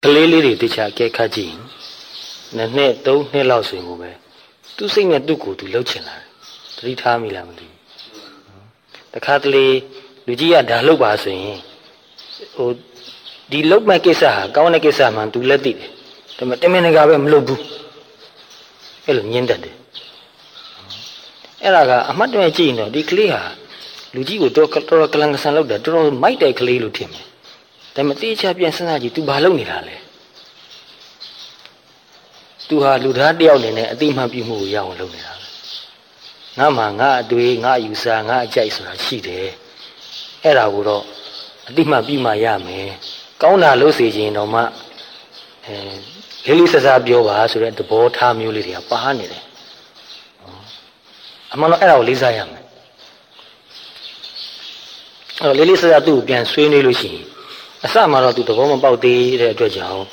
လေးလေးတွေတခြားကဲခတ်ကြည့်နှစ်နှစ်သုံးနှစ်လောက်ဆိုရင်ကိုပဲသူ့စိတ်နဲ့သူ့ကိုယ်သူလှုပ်ချင်လာတယ်သတိထားမိလားမသိဘူးတခါတလေလူကြီးကဒါလှုပ်ပါဆိုရင်ဟိုဒီလှုပ်မဲ့ကိစ္စဟာကောင်းတဲ့ကိစ္စမှသူလက်သိတယ်ဒါပေမဲ့တမင်တကာပဲမလှုပ်ဘူးအဲ့လိုညင်းတတ်တယ်အဲ့ဒါကအမှတ်တမဲ့ကြည့်ရင်တော့ဒီကလေးဟာလူကြီးကိုတော်ကလန်ကဆန်လောက်တာတော်တော်မိုက်တဲ့ကလေးလို့ထင်တယ်ဒါပေမဲ့တေးချပြန်စဉ်းစားကြည့် तू ဘာလုပ်နေတာလဲ तू ဟာလူသားတယောက်နေနဲ့အတိမပြုမှုကိုရအောင်လုပ်နေတာငါမှငါအတွေ့ငါအယူဆငါအကြိုက်ဆိုတာရှိတယ်အဲ့ဒါကိုတော့အတိမပြုမှရမယ်ကောင်းတာလို့စေခြင်းတော့မှလေးလေးဆဆပြောပါဆိုတဲ့သဘောထားမျိုးလေးတွေကပါနေတယ်အမှန်တော့အဲ့ဒါကိုလေးစားရမယ်အဲ့တော့လေးလေးဆဆသူ့ကိုပြန်ဆွေးနွေးလို့ရှိရင်အစမှာတော့သူသဘောမပေါက်သေးတဲ့အတွက်ကြောင့်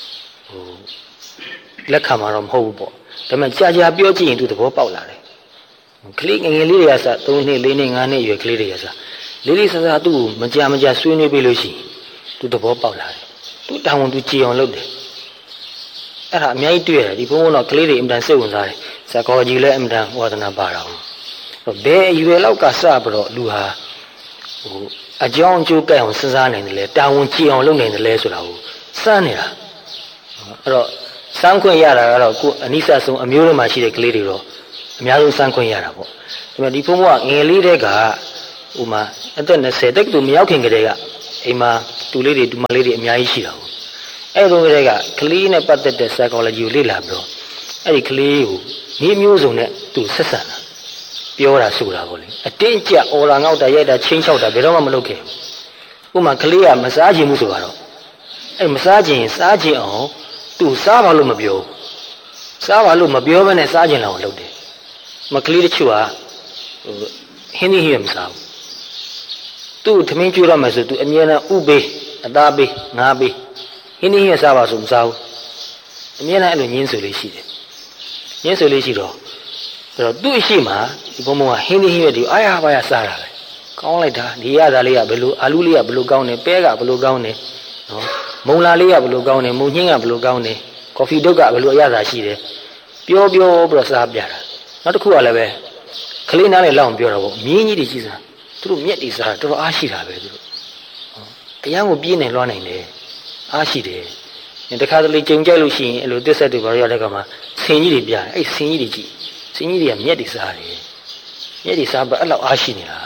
လက်ခံမှာတော့မဟုတ်ဘူးပေါ့ဒါပေမဲ့ကြာကြာပြောကြည့်ရင်သူသဘောပေါက်လာတယ်ကလေးငယ်ငယ်လေးတွေကစ3နှစ်4နှစ်5နှစ်အရွယ်ကလေးတွေကစလေးလေးဆဆသူ့ကိုမကြာဆွေးနွေးပေးလို့ရှိရင်သူသဘောပေါက်လာတယ်သူတောင်းဝန်သူကြည်အောင်လုပ်တယ်အဲ့ဒါအများကြီးတွေ့ရတယ်ဒီဘုန်းဘုန်းတော့ကလေးတွေအင်တန်စိတ်ဝင်စားတယ်ဇာကောကြီးလည်းအင်တန်ဝါသနာပါတာဟုတ်ဘယ်အရွယ်လောက်ကစပြီးတော့လူဟာအကြောင်းအကျိုးကိုက်အောင်စဉ်းစားနိုင်တယ်လေတာဝန်ကြည်အောင်လုပ်နိုင်တယ်လေဆိုတာကိုစမ်းနေတာအဲ့တော့စမ်းခွင့်ရတာကတော့ကိုအနိစ္စဆုံးအမျိုးတွေမှာရှိတဲ့ကလေးတွေတော့အများဆုံးစမ်းခွင့်ရတာပေါ့ဒါပေမဲ့ဒီဘုန်းဘုန်းကငယ်လေးတဲ့ကဥမာအသက်20တက်ကတူမရောက်ခင်ကတည်းကအိမ်မှာတူလေးတွေတူမလေးတွေအများကြီးရှိတာပေါ့အဲ့လိုကတည်းကကလေးနဲ့ပတ်သက်တဲ့ psychology ကိုလေ့လာပြီးတော့အဲ့ဒီကလေးကိုဒီမျိုးစုံနဲ့သူဆက်ဆံတာပြောတာဆိုတာပေါ့လေအတင်းကြပ်အော်လာငေါက်တာရိုက်တာချင်းချောက်တာဘယ်တော့မှမလုပ်ခဲ့ဘူးဥပမာကလေးကမစားခြင်းမှုဆိုတော့အဲ့မစားခြင်းစားခြင်းအောင်သူစားပါလို့မပြောစားပါလို့မပြောဘဲနဲ့စားခြင်းလောက်လုပ်တယ်မကလေးတချို့ကဟင်းသီးဟင်းမစားဘူးသူ့သမင်းကျွေးရမယ်ဆိုသူအမြဲတမ်းဥပေးအသားပေးငါးပေးဟင်းသီးဟင်းစားပါဆိုမစားဘူးအမြဲတမ်းအဲ့လိုညင်းဆိုလေးရှိတယ်ညင်းဆိုလေးရှိတော့အဲ့တော့သူ့အရှိမဒီဘုံဘုံကဟင်းသီးဟင်းရွက်ဒီအားရပါရစားတာပဲကောင်းလိုက်တာဒီရသားလေးကဘယ်လိုအာလူးလေးကဘယ်လိုကောင်းတယ်ပဲကဘယ်လိုကောင်းတယ်နော်မုံလာလေးကဘယ်လိုကောင်းတယ်မုံညင်းကဘယ်လိုကောင်းတယ်ကော်ဖီဒုတ်ကဘယ်လိုအရသာရှိတယ်ပြောပြီးတော့စားပြတာနောက်တစ်ခုကလည်းပဲကလေးနားနဲ့လောက်အောင်ပြောတာပေါ့မြင်းကြီးတွေကြီးစားသူတို့မြက်တွေစားတာတော်တော်အားရှိတာပဲသူတို့တရားကိုပြင်းနေလွှမ်းနိုင်တယ်အားရှိတယ်တခါတလေကြုံကြိုက်လို့ရှိရင်အဲ့လိုတစ်ဆက်တွေဘာလို့ရတဲ့ကမှာဆင်ကြီးတွေပြတယ်အဲ့ဆင်ကြီးတွေကြည့်ဆင်ကြီးတွေကမြက်တွေစားတယ်မြက်တွေစားပါအဲ့လောက်အားရှိနေတာ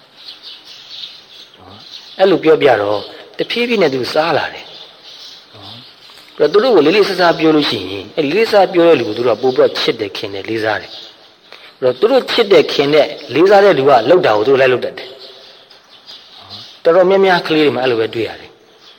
အဲ့လိုပြောပြတော့တဖြည်းဖြည်းနဲ့သူစားလာတယ်အဲ့တော့သူတို့ကိုလေးလေးစားစားပြောလို့ရှိရင်အဲ့လေးစားပြောတဲ့လူကသူတို့ကပို့ပြီးချစ်တယ်ခင်တယ်လေးစားတယ်အဲ့တော့သူတို့ချစ်တဲ့ခင်တဲ့လေးစားတဲ့လူကလောက်တာကိုသူတို့လည်းလောက်တတ်တယ်တော်တော်များများကလေးတွေမှာအဲ့လိုပဲတွေ့ရတယ်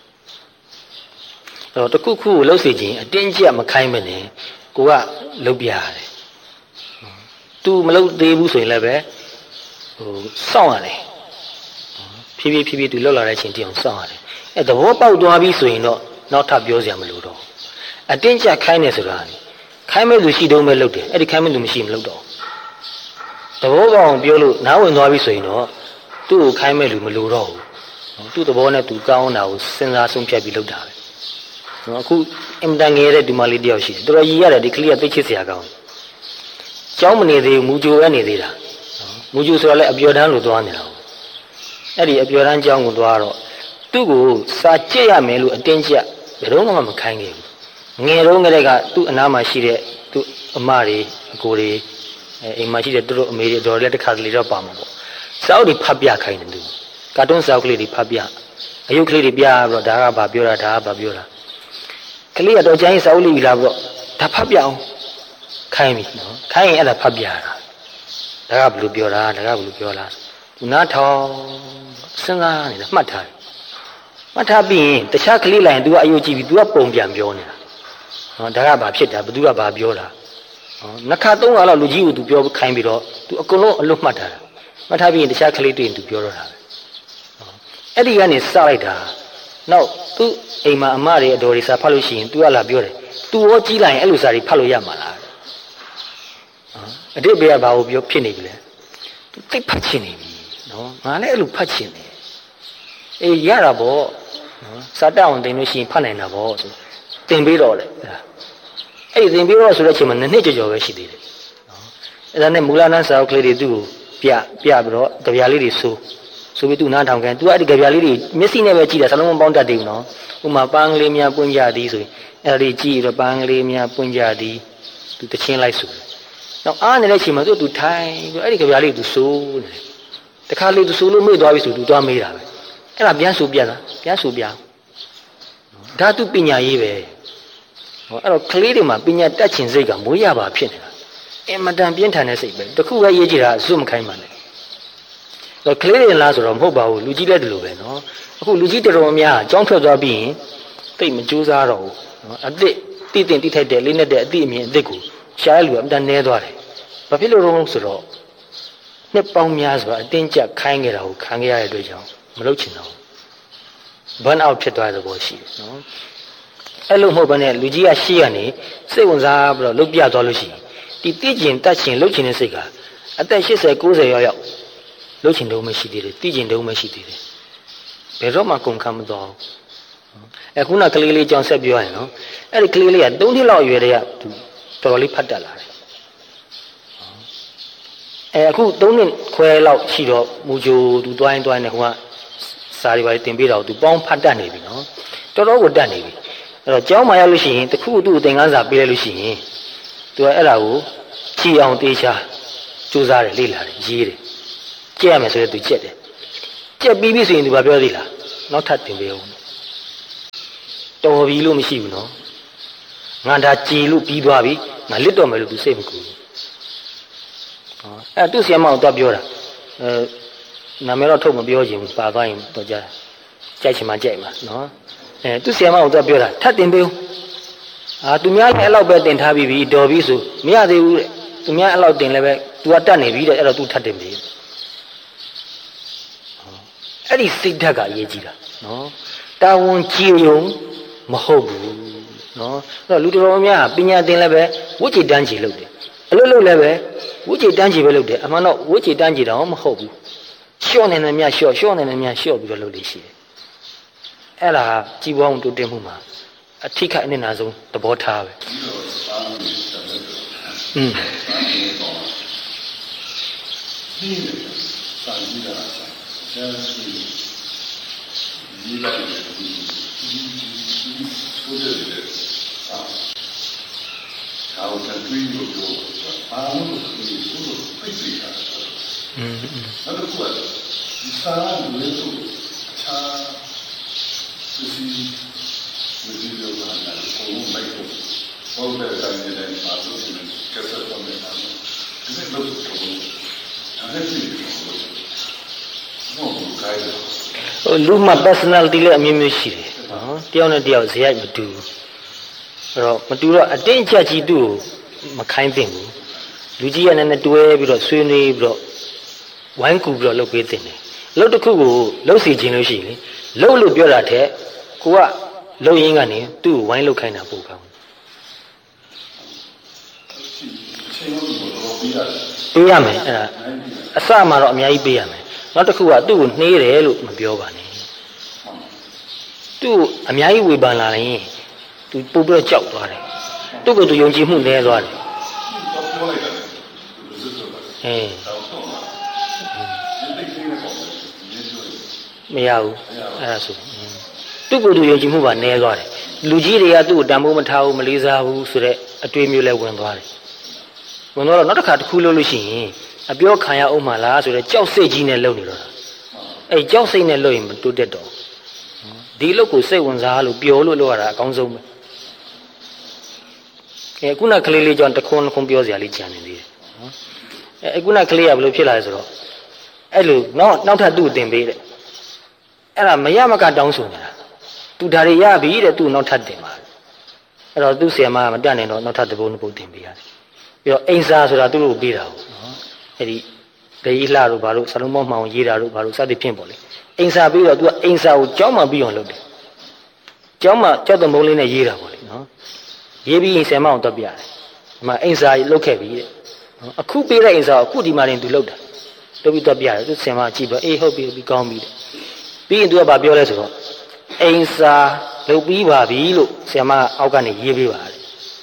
အဲ့တော့တခုခုကိုလှုပ်စေခြင်းအတင်းကျပ်မခိုင်းမနဲ့ကိုကလှုပ်ပြရတယ်သူမလှုပ်သေးဘူးဆိုရင်လည်းပဲစောင့်ရတယ်ဖြည်းဖြည်းသူလှုပ်လာတဲ့အချိန်တည်းအောင်စောင့်ရတယ်အဲ့သဘောပေါက်သွားပြီဆိုရင်တော့နောက်ထပ်ပြောစရာမလိုတော့အတင်းကျပ်ခိုင်းနေဆိုတာခိုင်းမဲ့သူရှိတုံးပဲလှုပ်တယ်အဲ့ဒီခိုင်းမဲ့သူမရှိမလှုပ်တော့သဘောပေါက်အောင်ပြောလို့နားဝင်သွားပြီဆိုရင်တော့သူ့ကိုခိုင်းမဲ့လူမလိုတော့ဘူးသူ့သဘောနဲ့သူကောင်းတာကိုစဉ်းစားဆုံးဖြတ်ပြီးလှုပ်တာပဲအခုအင်တန်ငယ်တဲ့ဒီမလေးတယောက်ရှိတယ်တော်တော်ရည်ရတယ်ဒီကလေးကသိချစ်စရာကောင်းတယ်ကျောင်းမနေသေးဘူးမူကြိုပဲနေသေးတာမူကြိုဆိုတော့လည်းအပျော်တန်းလို့သွားနေတာအဲ့ဒီအပျော်တန်းကျောင်းကိုသွားတော့သူ့ကိုစာကြည့်ရမယ်လို့အတင်းကျပ်ဘယ်တော့မှမခိုင်းခဲ့ဘူးငယ်တော့ကလေးကသူ့အနားမှာရှိတဲ့သူ့အမတွေအကိုတွေအိမ်မှာရှိတဲ့သူတို့အမေတွေတော်လည်းတစ်ခါတလေတော့ပါမှာပေါ့စာအုပ်တွေဖတ်ပြခိုင်းတယ်သူကာတွန်းစာအုပ်ကလေးတွေဖတ်ပြအယုတ်ကလေးတွေပြပြီးတော့ဒါကဘာပြောတာဒါကဘာပြောတာကလေးကတော့ကျန်းစာအုပ်လေးယူလာပြီးတော့ဒါဖတ်ပြအောင်ခိုင်းပြီနော်ခိုင်းရင်အဲ့ဒါဖတ်ပြတာဒါကဘယ်လိုပြောတာဒါကဘယ်လိုပြောလားသူနားထောင်စဉ်းစားနေတာမှတ်ထားတယ်မှတ်ထားပြီးရင်တခြားကလေးလိုက်ရင် तू ကအယုတ်ကြည့်ပြီး तू ကပုံပြန်ပြောနေတာနော်ဒါကဘာဖြစ်တာဘသူကဘာပြောတာနှစ်ခါသုံးခါလောက်လူကြီးကို तू ပြောခိုင်းပြီးတော့ तू အကုန်လုံးအလွတ်မှတ်ထားတာမှတ်ထားပြီးရင်တခြားကလေးတွေ့ရင် तू ပြောတော့တာပဲအဲ့ဒီကနေစလိုက်တာနောက်သူ့အိမ်မှာအမတွေအတော်တွေစာဖတ်လို့ရှိရင် तू ကလာပြောတယ် तू ရောကြီးလိုက်ရင်အဲ့လိုစာတွေဖတ်လို့ရမှာလားအတိတ်ဘယ်ကဘာကိုပြောဖြစ်နေပြီလဲ तू သိဖတ်ချင်နေပြီနော်ငါလည်းအဲ့လိုဖတ်ချင်တယ်အေးရတာပေါ့နော်စာတက်အောင်တင်လို့ရှိရင်ဖတ်နိုင်တာပေါ့ဆိုတင်ပေးတော့လေအဲ့ဒီတင်ပေးတော့ဆိုတဲ့အချိန်မှာနှစ်ကြော်ပဲရှိသေးတယ်အဲ့ဒါနဲ့မူလနာစာအုပ်ကလေးတွေသူ့ကိုပြပြီးတော့ကြပြလေးတွေဆိုပြီးသူနားထောင်ခံသူအဲ့ဒီကြပြလေးတွေမျက်စိနဲ့ပဲကြည့်တာစလုံးမပေါင်းတတ်တယ်နော်ဥမာပန်းကလေးများပွင့်ကြသည်ဆိုရင်အဲ့ဒီကြည့်တော့ပန်းကလေးများပွင့်ကြသည်သူတချင်းလိုက်ဆိုတော့အားနေတဲ့အချိန်မှာသူထိုင်ပြီးအဲ့ဒီကြပြလေးသူဆိုနေတယ်တခါလေသူဆိုလို့မေ့သွားပြီဆိုသူသွားမေးတာပဲအဲ့ဒါပြန်ဆိုပြတာပြန်ဆိုပြဒါသူပညာရေးပဲဟောအဲ့တော့ကလေးတွေမှာပညာတတ်ချင်စိတ်ကမွေးရပါဖြစ်နေတာအင်မတန်ပြင်းထန်တဲ့စိတ်ပဲတခုပဲရေးကြည့်တာအစွတ်မခိုင်းပါနဲ့တော့ကလေးတွေလားဆိုတော့မဟုတ်ပါဘူးလူကြီးလည်းဒီလိုပဲနော်အခုလူကြီးတော်တော်များအကြောင်းထွက်သွားပြီးရင်သိမကြိုးစားတော့ဘူးနော်အစ်တိထိုက်တဲ့လေးနဲ့တဲ့အသိအမြင်အစ်ကိုရှားလူကအမတန်နဲသွားတယ်ဘာဖြစ်လို့လဲဆိုတော့နှစ်ပေါင်းများစွာအတင်းကျပ်ခိုင်းခဲ့တာကိုခံခဲ့ရတဲ့အတွက်ကြောင့်မလုပ်ချင်တော့ဘူးဘန်အောက်ဖြစ်သွားတဲ့ဘောရှိတယ်နော်အဲ့လိုမဟုတ်ဘဲနဲ့လူကြီးကရှေ့ကနေစိတ်ဝင်စားပြီးတော့လုတ်ပြသွားလို့ရှိရင်ဒီသိကျင်တတ်ချင်လုတ်ချင်တဲ့စိတ်ကအသက်80 90ရောက်လုတ်ချင်တော့မရှိသေးတယ်သိကျင်တော့မရှိသေးတယ်ဘယ်တော့မှကုန်ခံမသွားဘူးအခုနကလေးလေးကြောင့်ဆက်ပြောရင်နော်အဲ့ဒီကလေးလေးက3နှစ်လောက်အရွယ်တည်းကသူတော်တော်လေးဖတ်တတ်လာတယ်အခု3နှစ်ခွဲလောက်ရှိတော့မူဂျိုသူတွိုင်းနဲ့ဟိုကစာတွေပါတင်ပေးတော့သူပေါင်းဖတ်တတ်နေပြီနော်တော်တော်ကိုတတ်နေပြီအဲ့တော့ကျောင်းမှာရောက်လို့ရှိရင်တခုသူ့ကိုသင်ခန်းစာပေးလိုက်လို့ရှိရင်သူကအဲ့ဒါကိုကြည်အောင်တေးချာစူးစမ်းတယ်လေ့လာတယ်ရေးတယ်ကြက်ရမယ်ဆိုရင်သူကြက်တယ်ကြက်ပြီးပြီဆိုရင်သူဘာပြောသေးလားနောက်ထပ်တင်ပေးအောင်တော်ပြီလို့မရှိဘူးနော်ငါဒါကြည်လို့ပြီးသွားပြီငါလစ်တော့မယ်လို့သူစိတ်မကူဘူးအဲ့သူ့ဆီယမအောင်တော့ပြောတာနာမည်တော့ထုတ်မပြောချင်ဘူးပါသွားရင်တော့ကြားကြိုက်ချင်မှကြိုက်မှာနော်သူ့ဆီယမအောင်တော့ပြောတာထပ်တင်ပေးဦးသူများလည်းအဲ့လောက်ပဲတင်ထားပြီးပြီတော်ပြီဆိုမရသေးဘူးတဲ့သူများအဲ့လောက်တင်လည်းပဲ तू ကတတ်နေပြီတဲ့အဲ့တော့ तू ထပ်တင်ပြီအဲ့ဒီစိတ်ဓာတ်ကအရေးကြီးတာနော်တာဝန်ကြီးုံမဟုတ်ဘူးနော်အဲ့တော့လူတော်များပညာသင်လည်းပဲဝိจิตတန်းကြီးလုပ်တယ်အလုပ်လုပ်လည်းပဲဝိจิตတန်းကြီးပဲလုပ်တယ်အမှန်တော့ဝိจิตတန်းကြီးတော့မဟုတ်ဘူးလျှော့နေတယ်များလျှော့နေတယ်များလျှော့ပြီးတော့လုပ်လို့ရှိတယ်အဲ့ဒါကြီးပွားအောင်တိုးတက်မှုမှာအထိခိုက်အနစ်နာဆုံးသဘောထားပဲလူမှာ personality လည်းအမျိုးမျိုးရှိတယ်နော်တယောက်နဲ့တယောက်ဇယိုက်မတူဘူးအဲ့တော့မတူတော့အတင်းအကျပ်ကြီးသူ့ကိုမခိုင်းသင့်ဘူးလူကြီးကလည်းတွဲပြီးတော့ဆွေးနွေးပြီးတော့ဝိုင်းကူပြီးတော့လုပ်ပေးသင့်တယ်လုပ်တစ်ခုကိုလုပ်စီခြင်းလို့ရှိရင်လုပ်လို့ပြောတာတဲ့ကိုကလုပ်ရင်းကနေသူ့ကိုဝိုင်းလုပ်ခိုင်းတာပို့ကောင်းပေးရမယ်အဲ့ဒါအစမှာတော့အများကြီးပေးရမယ်နောက်တစ်ခုကသူ့ကိုနှေးတယ်လို့မပြောပါနဲ့သူ့အများကြီးဝေဖန်လာရင်သူပို့ပြီးတော့ကြောက်သွားတယ်သူ့ကိုသူယုံကြည်မှုနည်းသွားတယ်မရဘူးအဲ့ဒါဆိုသူ့ကိုသူယုံကြည်မှုပါနည်းသွားတယ်လူကြီးတွေကသူ့ကိုတန်ဖိုးမထားဘူးမလေးစားဘူးဆိုတဲ့အတွေးမျိုးလဲဝင်သွားတယ်ဝင်တော့နောက်တစ်ခါတစ်ခုလုပ်လို့ရှိရင်အပြောခံရအောင်မလားဆိုတော့ကြောက်စိတ်ကြီးနဲ့လုပ်နေတော့အဲ့ကြောက်စိတ်နဲ့လုပ်ရင်မတိုးတက်တော့ဒီလုပ်ကိုစိတ်ဝင်စားလို့ပျော်လို့လုပ်ရတာအကောင်းဆုံးပဲခုနကလေးလေးကြောင့်တခွန်းပြောစရာလေးကြံနေသေးတယ်နော်ခုနကလေးကဘယ်လိုဖြစ်လာလဲဆိုတော့အဲ့လိုနောက်ထပ်သူ့ကိုတင်ပေးတဲ့အဲ့ဒါမရမကတောင်းဆိုနေတာသူဒါတွေရပြီတဲ့သူ့နောက်ထပ်တင်ပါအဲ့တော့သူ့ဆရာမကမတတ်နိုင်တော့နောက်ထပ်တစ်ပုဒ်တင်ပေးရတယ်ပြီးတော့အိမ်စာဆိုတာသူ့ကိုပေးတာဟုတ်နော်အဲ့ဒီဒေကြီးလှတို့ဘာလို့ဆလုံးမောင်းမှောင်ရေးတာတို့ဘာလို့စသည်ဖြင့်ပေါ့လေအိမ်စာပြီးတော့သူကအိမ်စာကိုကြောင်းမှပြီးအောင်လုပ်တယ်ကြောင်းမှကြောက်တဲ့မုံလေးနဲ့ရေးတာပေါ့လေနော်ရေးပြီးအိမ်ဆယ်မအောင်တော့ပြတယ်ဒီမှာအိမ်စာလုပ်ခဲ့ပြီတဲ့အခုပေးတဲ့အိမ်စာကိုအခုဒီမှာတင်သူလုပ်တာလုပ်ပြီးတော့ပြတယ်သူဆယ်မကြည့်ပြီးအေးဟုတ်ပြီကောင်းပြီတဲ့ပြီးရင်သူကဘာပြောလဲဆိုတော့အိမ်စာလုပ်ပြီးပါပြီလို့ဆရာမအောက်ကနေရေးပေးပါတယ်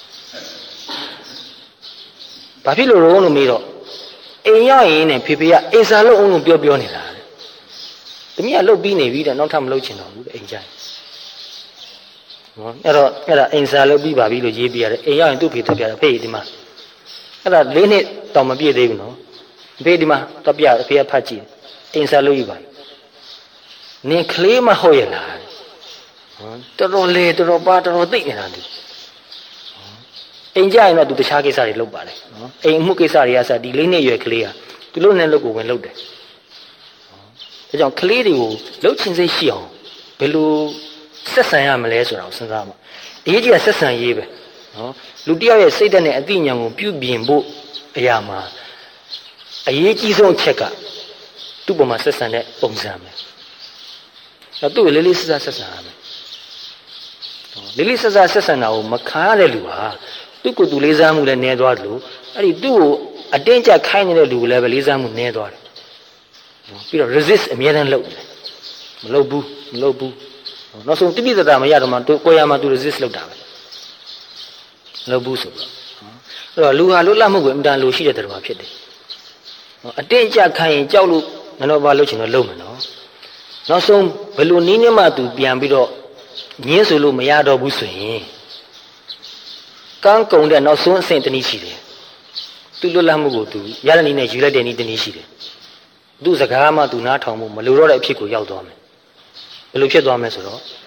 ဘာဖြစ်လို့ရောလို့မေးတော့အိမ်ရောက်ရင်နဲ့ဖေဖေကအိမ်စာလုပ်အောင်လို့ပြောနေတာတဲ့သမီးကလုပ်ပြီးနေပြီတဲ့နောက်ထပ်မလုပ်ချင်တော့ဘူးတဲ့အိမ်ကြိုင်နော်အဲ့ဒါအိမ်စာလုပ်ပြီးပါပြီလို့ရေးပြရတယ်အိမ်ရောက်ရင်သူ့ဖေတက်ပြတယ်ဖေဒီမှာအဲ့ဒါ၄နှစ်တောင်မပြည့်သေးဘူးနော်ဖေဒီမှာတက်ပြဖေကဖတ်ကြည့်အိမ်စာလုပ်ယူပါနင်ကလေးမဟုတ်ရဲ့လားတော်တော်လေတော်တော်ပါတော်တော်သိနေတာသူအိမ်ကြရင်တော့သူတခြားကိစ္စတွေလုပ်ပါလေနော်အိမ်မှုကိစ္စတွေကစဒီ၄နှစ်ရွယ်ကလေးကသူလို့နဲ့လုပ်ကိုဝင်လုပ်တယ်ဒါကြောင့်ကလေးတွေကိုလှုပ်ချင်စိတ်ရှိအောင်ဘယ်လိုဆက်ဆံရမလဲဆိုတာကိုစဉ်းစားမှာအရေးကြီးတာဆက်ဆံရေးပဲနော်လူတစ်ယောက်ရဲ့စိတ်ဓာတ်နဲ့အသိဉာဏ်ကိုပြုပြင်ဖို့အရာမှာအရေးကြီးဆုံးအချက်ကသူ့ပုံမှာဆက်ဆံတဲ့ပုံစံပဲအဲ့သူ့လေးလေးဆက်ဆံရမယ်လေးလေးဆက်ဆံတာကိုမခါရတဲ့လူဟာသူ့ကိုယ်သူလေးစားမှုလည်းနည်းသွားတယ်လို့အဲ့ဒီသူ့ကိုအတင်းကျပ်ခိုင်းနေတဲ့လူကိုလည်းပဲလေးစားမှုနည်းသွားတယ်ပြီးတော့ resist အမြဲတမ်းလုပ်တယ်မလုပ်ဘူးနောက်ဆုံးတိပိသတာမရတော့မှကိုယ်ရမှာသူ resist လုပ်တာပဲမလုပ်ဘူးဆိုတော့အဲ့တော့လူဟာလွတ်လပ်မှုကိုအင်တန်လိုရှိတဲ့တော်မှာဖြစ်တယ်အတင်းကျပ်ခိုင်းရင်ကြောက်လို့ငါတော့ဘာလုပ်ချင်တော့လုပ်မယ်နော်နောက်ဆုံးဘယ်လိုနည်းနဲ့မှသူပြန်ပြီးတော့ညင်းဆိုလို့မရတော့ဘူးဆိုရင်ကန်းကုံတဲ့နောက်ဆုံးအဆင့်တနည်းရှိတယ်သူလွတ်လပ်မှုကိုသူရတဲ့နည်းနဲ့ယူလိုက်တဲ့နည်းတနည်းရှိတယ်သူစကားမှသူနားထောင်မှုမလိုတော့တဲ့အဖြစ်ကိုရောက်သွားမယ်ဘယ်လိုဖြစ်သွားမလဲဆိုတော့